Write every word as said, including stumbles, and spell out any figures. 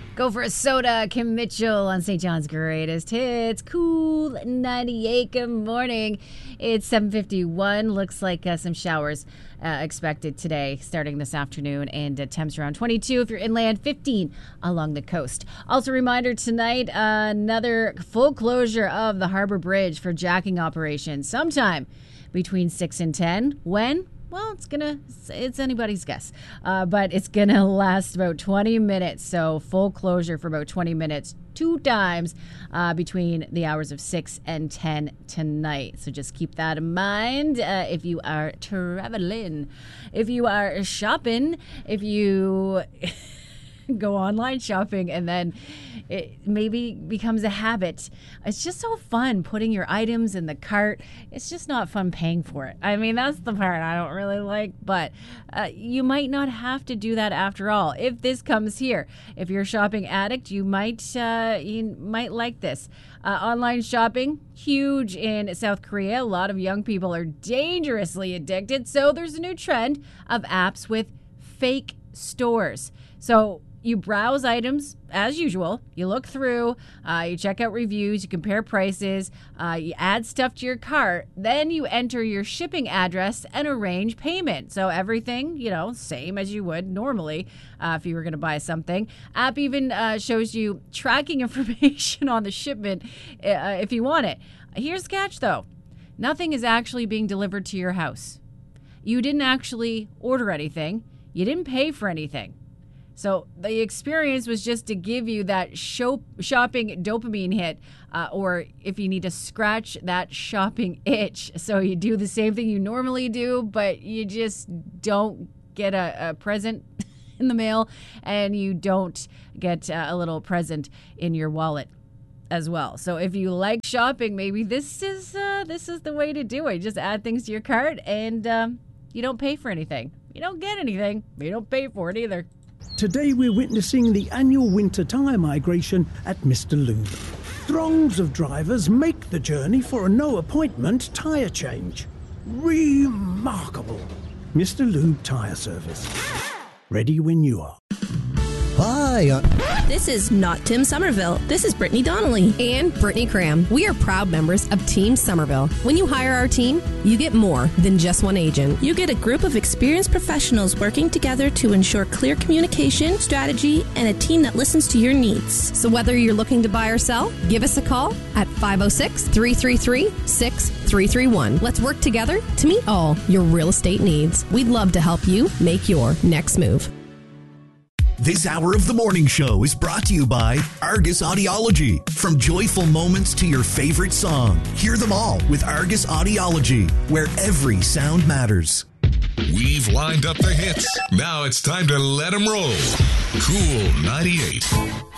Go for a soda. Kim Mitchell on Saint John's Greatest Hits. Cool ninety-eight. Good morning. It's seven fifty-one. Looks like uh, some showers uh, expected today, starting this afternoon, and uh, temps around twenty-two if you're inland, fifteen along the coast. Also, reminder tonight, uh, another full closure of the Harbor Bridge for jacking operations sometime between six and ten. When? Well, it's gonna, it's anybody's guess, uh, but it's gonna last about twenty minutes. So full closure for about twenty minutes, two times uh, between the hours of six and ten tonight. So just keep that in mind uh, if you are traveling, if you are shopping, if you go online shopping, and then it maybe becomes a habit. It's just so fun putting your items in the cart. It's just not fun paying for it. I mean, that's the part I don't really like, but uh, you might not have to do that after all. If this comes here, if you're a shopping addict, you might uh, you might like this. Uh, online shopping, huge in South Korea. A lot of young people are dangerously addicted, so there's a new trend of apps with fake stores. So you browse items as usual. You look through, uh, you check out reviews, you compare prices, uh, you add stuff to your cart, then you enter your shipping address and arrange payment. So everything, you know, same as you would normally uh, if you were going to buy something. App even uh, shows you tracking information on the shipment uh, if you want it. Here's the catch, though. Nothing is actually being delivered to your house. You didn't actually order anything. You didn't pay for anything. So the experience was just to give you that show, shopping dopamine hit, uh, or if you need to scratch that shopping itch. So you do the same thing you normally do, but you just don't get a, a present in the mail, and you don't get uh, a little present in your wallet as well. So if you like shopping, maybe this is uh, this is the way to do it. Just add things to your cart, and um, you don't pay for anything. You don't get anything, but you don't pay for it either. Today we're witnessing the annual winter tyre migration at Mister Lube. Throngs of drivers make the journey for a no-appointment tyre change. Remarkable. Mister Lube Tyre Service. Ready when you are. Hi. Uh- this is not Tim Somerville. This is Brittany Donnelly. And Brittany Cram. We are proud members of Team Somerville. When you hire our team, you get more than just one agent. You get a group of experienced professionals working together to ensure clear communication, strategy, and a team that listens to your needs. So whether you're looking to buy or sell, give us a call at five oh six, three three three, six three three one. Let's work together to meet all your real estate needs. We'd love to help you make your next move. This hour of the morning show is brought to you by Argus Audiology. From joyful moments to your favorite song, hear them all with Argus Audiology, where every sound matters. We've lined up the hits. Now it's time to let them roll. Cool ninety-eight.